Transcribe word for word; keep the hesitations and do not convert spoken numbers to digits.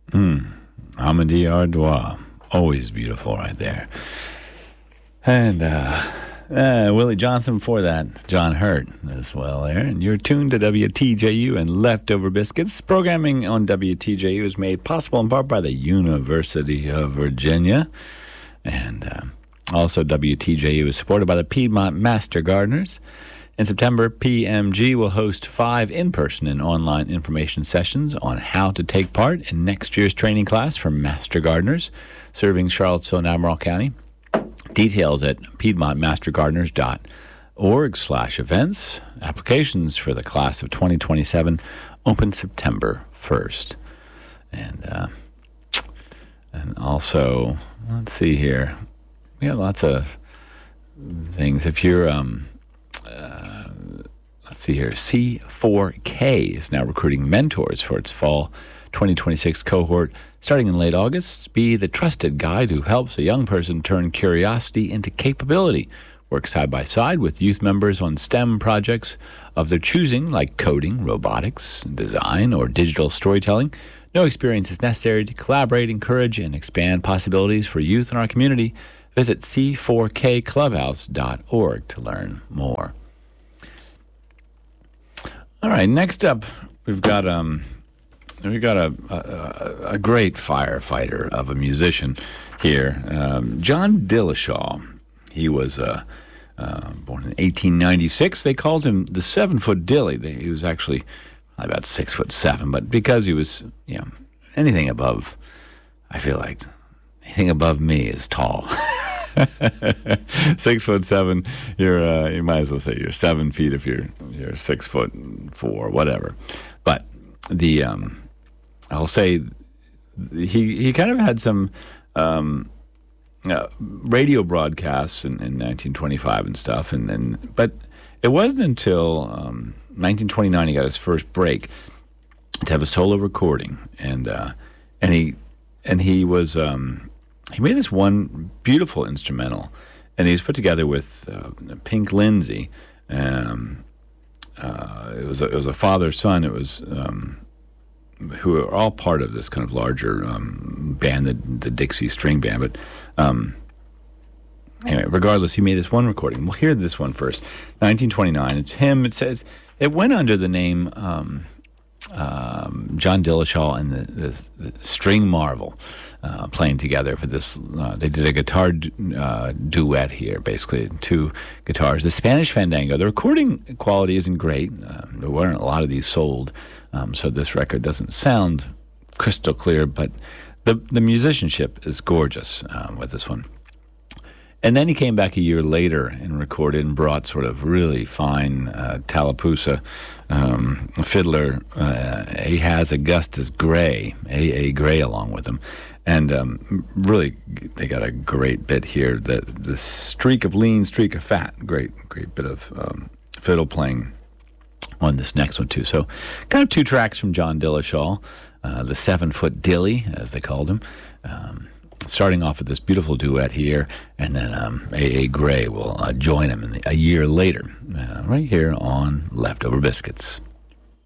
Mm. Amedee Ardois. Always beautiful right there. And uh, uh, Willie Johnson before that. John Hurt as well there. And you're tuned to W T J U and Leftover Biscuits. Programming on W T J U is made possible in part by the University of Virginia. And uh, also W T J U is supported by the Piedmont Master Gardeners. In September, P M G will host five in-person and online information sessions on how to take part in next year's training class for Master Gardeners serving Charlottesville and Albemarle County. Details at piedmont master gardeners dot org slash events. Applications for the class of twenty twenty-seven open September first. And, uh, and also, let's see here. We got lots of things. If you're... Um, Uh, let's see here. C four K is now recruiting mentors for its fall twenty twenty-six cohort. Starting in late August, be the trusted guide who helps a young person turn curiosity into capability. Work side by side with youth members on STEM projects of their choosing, like coding, robotics, design, or digital storytelling. No experience is necessary to collaborate, encourage, and expand possibilities for youth in our community. Visit c four k clubhouse dot org to learn more. All right, next up, we've got um, we've got a, a a great firefighter of a musician here, um, John Dillashaw. He was uh, uh, born in eighteen ninety-six. They called him the Seven Foot Dilly. They, he was actually about six foot seven, but because he was, you know, anything above, I feel like anything above me is tall. Six foot seven, you're uh, you might as well say you're seven feet if you're you're six foot four, whatever. But the um, I'll say he he kind of had some um, uh, radio broadcasts in, in nineteen twenty-five and stuff, and, and but it wasn't until um, nineteen twenty-nine he got his first break to have a solo recording, and uh, and he and he was. Um, He made this one beautiful instrumental, and he was put together with uh, Pink Lindsay. Um, uh, it was a, it was a father-son. It was um, who are all part of this kind of larger um, band, the, the Dixie String Band. But um, anyway, regardless, he made this one recording. We'll hear this one first. nineteen twenty-nine. It's him. It says it went under the name um, um, John Dillashaw and the, this, the String Marvel. Uh, playing together for this. Uh, they did a guitar du- uh, duet here, basically, two guitars. The Spanish Fandango. The recording quality isn't great. Uh, there weren't a lot of these sold, um, so this record doesn't sound crystal clear, but the, the musicianship is gorgeous um, with this one. And then he came back a year later and recorded and brought sort of really fine uh, Tallapoosa um, fiddler. Uh, he has Augustus Gray, A A Gray, along with him. And um, really, they got a great bit here. The the streak of lean, streak of fat. Great, great bit of um, fiddle playing on this next one, too. So kind of two tracks from John Dillashaw, uh, the seven-foot Dilly, as they called him. Um, starting off with this beautiful duet here, and then um, A A Gray will uh, join him in the, a year later, uh, right here on Leftover Biscuits.